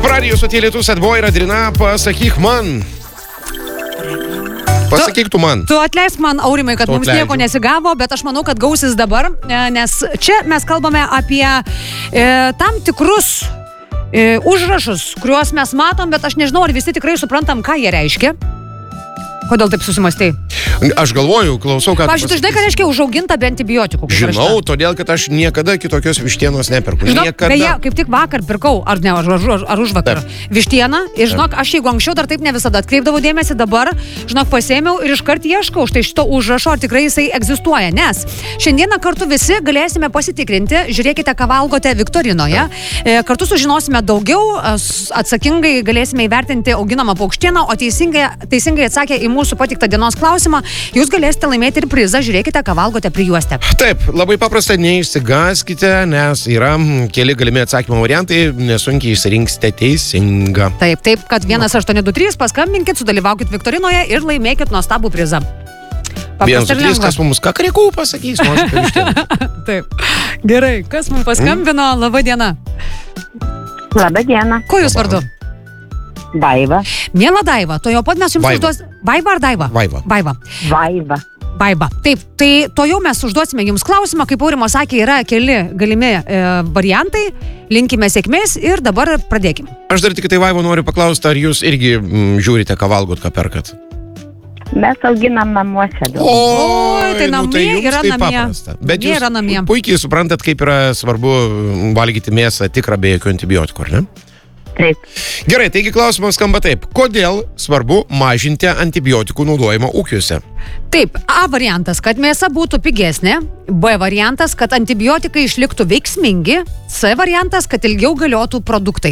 Radijų sutėlėtus atboja ir Adrina, pasakyk man. Pasakyk tu man. Tu atleisk man, Aurimai, kad mums nieko nesigavo, bet aš manau, kad gausis dabar, nes čia mes kalbame apie tam tikrus užrašus, kuriuos mes matom, bet aš nežinau, ar visi tikrai suprantam, ką jie reiškia. Kodėl taip susimąstai? Aš galvoju, klausau, ką... Pavyzdžiui, tu žinai, ką reiškia užauginta be antibiotikų? Žinau, todėl, kad aš niekada kitokios vištienos neperku. Žinok, beje, kaip tik vakar pirkau, ar ne, ar už vakar, vištieną. Ir žinok, aš jeigu anksčiau dar taip ne visada atkreipdavau dėmesį, dabar, žinok, pasėmiau ir iškart ieškau štai šito užrašo, ar tikrai jisai egzistuoja. Nes šiandieną kartu visi galėsime pasitikrinti, žiūrėkite, ką valgote Viktorinoje. Kartu sužinosime daugiau, atsakingai galėsime įvertinti auginamą paukštieną, o teisingai atsakę į mūsų patiktą dienos klausimą, jūs galėsite laimėti ir prizą, žiūrėkite, ką valgote prijuostę. Taip, labai paprasta, neišsigaskite, nes yra keli galimi atsakymo variantai, nesunkiai išsirinksite teisingą. Taip, kad 1823 paskambinkit, sudalyvaukit Viktorinoje ir laimėkit nuostabų prizą. 123, kas mums kakarikų pasakys, Taip, gerai, kas mums paskambino, laba diena. Labą dieną. Kuo jūs vardu? Vaiva. Miela Daiva, to jau pat mes jums užduos... Vaiva ar Daiva? Vaiva. Taip, tai to jau mes užduosime jums klausimą, kaip Aurimo sakė, yra keli galimi variantai, linkime sėkmės ir dabar pradėkim. Aš dar tik tai Vaiva noriu paklausti, ar jūs irgi žiūrite, ką valgot, ką perkat? Mes auginam namuose. Tai namie yra namie. Bet jūs puikiai suprantat, kaip yra svarbu valgyti mėsą tikrą be jokių antibiotikų, ar ne? Taip. Gerai, taigi klausimas skamba taip. Kodėl svarbu mažinti antibiotikų naudojimą ūkiuose? Taip, A variantas, kad mėsa būtų pigesnė, B variantas, kad antibiotikai išliktų veiksmingi, C variantas, kad ilgiau galiotų produktai.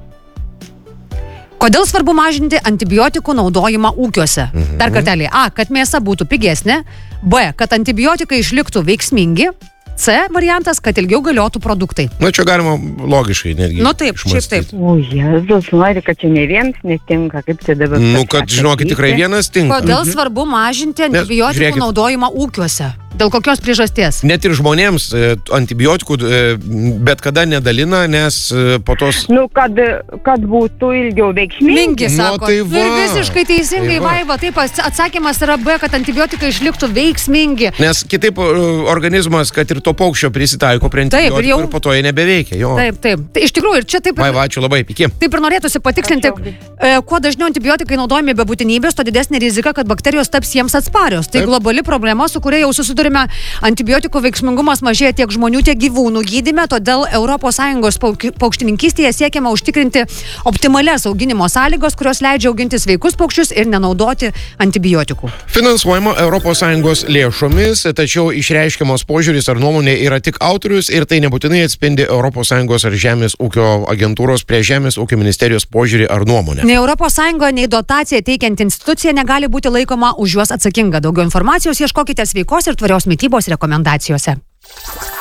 Kodėl svarbu mažinti antibiotikų naudojimą ūkiuose? Dar kartelį. A, kad mėsa būtų pigesnė, B, kad antibiotikai išliktų veiksmingi, C variantas, kad ilgiau galiotų produktai. Na, čia galima logiškai netgi. Nu taip, šiaip taip. O, Jėzus, nori, kad čia ne vienas netinka, kaip čia dabar. Nu, kad žinokit, tikrai vienas tinka. Kodėl svarbu mažinti antibiotikų naudojimą ūkiuose? Dėl kokios priežasties? Net ir žmonėms antibiotikų bet kada nedalina, nes po tos... Nu, kad būtų ilgiau veiksmingi. Sako. Ir visiškai teisingai, Vaiva. Taip, atsakymas yra B, kad antibiotikai išliktų veiksmingi. Nes kitaip organizmas, kad ir to paukščio prisitaiko prie antibiotikų ir po to jie nebeveikia. Jo. Taip. Iš tikrųjų, ir čia taip... Vaiva, ačiū labai, iki. Taip ir norėtųsi patikslinti, kuo dažniau antibiotikai naudojami be būtinybės, to didesnė rizika, kad bakterijos taps jiems atsparios. Tai globali problema, su kuria jau susidurime. Antibiotikų veiksmingumas mažėja tiek žmonių, tiek gyvūnų gydyme, todėl ES paukštininkystėje siekiama užtikrinti optimalias auginimo sąlygos, kurios leidžia auginti sveikus paukščius ir nenaudoti antibiotikų. Finansuojama ES lėšomis, tačiau išreiškiamas požiūris ar nuomonė yra tik autorius ir tai nebūtinai atspindi ES ar Žemės ūkio agentūros prie Žemės ūkio ministerijos požiūrį ar nuomonę. Nei ES, nei dotaciją teikiant institucija negali būti laikoma už juos atsakinga. Daugiau informacijos ieškokite sveikos ir tvarios mitybos rekomendacijose.